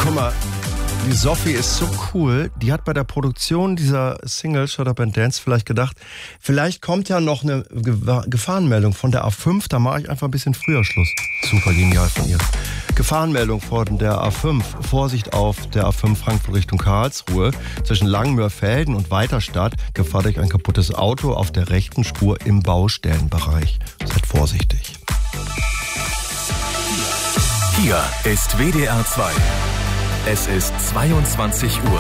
Guck mal, die Sophie ist so cool. Die hat bei der Produktion dieser Single Shut Up and Dance vielleicht gedacht, vielleicht kommt ja noch eine Gefahrenmeldung von der A5. Da mache ich einfach ein bisschen früher Schluss. Super genial von ihr. Gefahrenmeldung von der A5. Vorsicht auf der A5 Frankfurt Richtung Karlsruhe. Zwischen Langmörfelden und Weiterstadt. Gefahr durch ein kaputtes Auto auf der rechten Spur im Baustellenbereich. Seid vorsichtig. Hier ist WDR 2. Es ist 22 Uhr.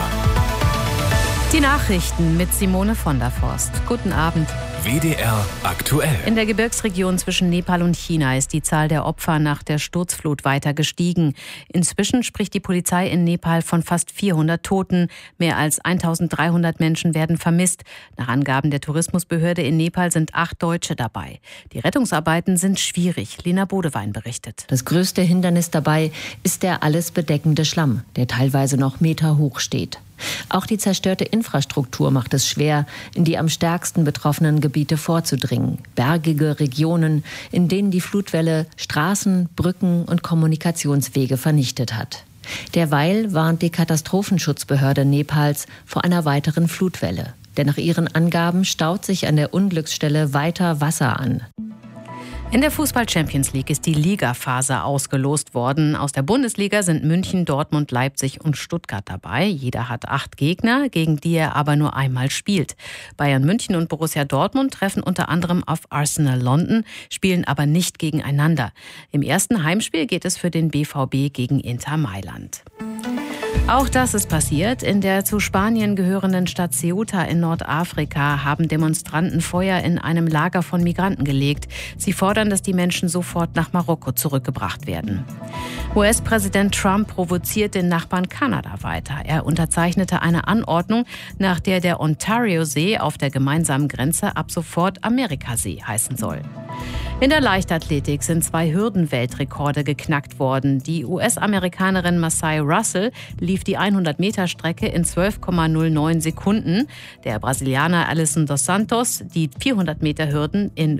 Die Nachrichten mit Simone von der Forst. Guten Abend. WDR aktuell. In der Gebirgsregion zwischen Nepal und China ist die Zahl der Opfer nach der Sturzflut weiter gestiegen. Inzwischen spricht die Polizei in Nepal von fast 400 Toten. Mehr als 1300 Menschen werden vermisst. Nach Angaben der Tourismusbehörde in Nepal sind 8 Deutsche dabei. Die Rettungsarbeiten sind schwierig. Lena Bodewein berichtet. Das größte Hindernis dabei ist der alles bedeckende Schlamm, der teilweise noch Meter hoch steht. Auch die zerstörte Infrastruktur macht es schwer, in die am stärksten betroffenen Gebiete vorzudringen. Bergige Regionen, in denen die Flutwelle Straßen, Brücken und Kommunikationswege vernichtet hat. Derweil warnt die Katastrophenschutzbehörde Nepals vor einer weiteren Flutwelle. Denn nach ihren Angaben staut sich an der Unglücksstelle weiter Wasser an. In der Fußball-Champions League ist die Ligaphase ausgelost worden. Aus der Bundesliga sind München, Dortmund, Leipzig und Stuttgart dabei. Jeder hat 8 Gegner, gegen die er aber nur einmal spielt. Bayern München und Borussia Dortmund treffen unter anderem auf Arsenal London, spielen aber nicht gegeneinander. Im ersten Heimspiel geht es für den BVB gegen Inter Mailand. Auch das ist passiert. In der zu Spanien gehörenden Stadt Ceuta in Nordafrika haben Demonstranten Feuer in einem Lager von Migranten gelegt. Sie fordern, dass die Menschen sofort nach Marokko zurückgebracht werden. US-Präsident Trump provoziert den Nachbarn Kanada weiter. Er unterzeichnete eine Anordnung, nach der der Ontario-See auf der gemeinsamen Grenze ab sofort Amerikasee heißen soll. In der Leichtathletik sind 2 Hürdenweltrekorde geknackt worden. Die US-Amerikanerin Massai Russell lief die 100-Meter-Strecke in 12,09 Sekunden. Der Brasilianer Alisson dos Santos die 400-Meter-Hürden in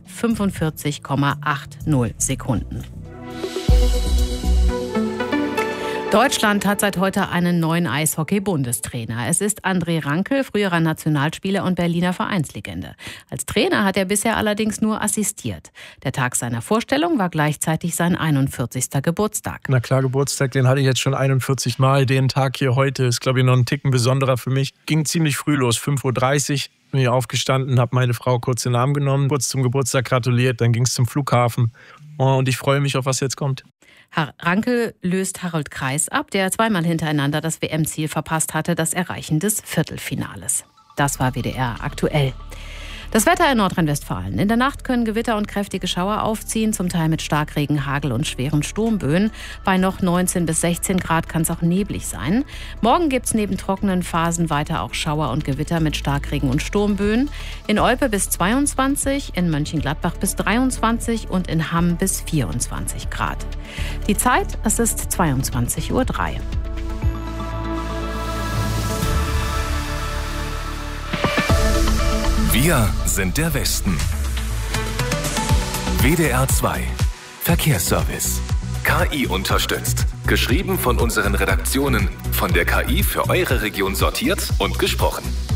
45,80 Sekunden. Deutschland hat seit heute einen neuen Eishockey-Bundestrainer. Es ist André Rankel, früherer Nationalspieler und Berliner Vereinslegende. Als Trainer hat er bisher allerdings nur assistiert. Der Tag seiner Vorstellung war gleichzeitig sein 41. Geburtstag. Na klar, Geburtstag, den hatte ich jetzt schon 41 Mal. Den Tag hier heute ist, glaube ich, noch ein Ticken besonderer für mich. Ging ziemlich früh los, 5.30 Uhr. Bin ich aufgestanden, habe meine Frau kurz in den Arm genommen, kurz zum Geburtstag gratuliert, dann ging es zum Flughafen. Und ich freue mich auf, was jetzt kommt. Herr Rankel löst Harold Kreis ab, der zweimal hintereinander das WM-Ziel verpasst hatte, das Erreichen des Viertelfinales. Das war WDR aktuell. Das Wetter in Nordrhein-Westfalen. In der Nacht können Gewitter und kräftige Schauer aufziehen, zum Teil mit Starkregen, Hagel und schweren Sturmböen. Bei noch 19 bis 16 Grad kann es auch neblig sein. Morgen gibt es neben trockenen Phasen weiter auch Schauer und Gewitter mit Starkregen und Sturmböen. In Olpe bis 22, in Mönchengladbach bis 23 und in Hamm bis 24 Grad. Die Zeit, es ist 22.03 Uhr. Wir sind der Westen. WDR 2 Verkehrsservice. KI unterstützt. Geschrieben von unseren Redaktionen. Von der KI für eure Region sortiert und gesprochen.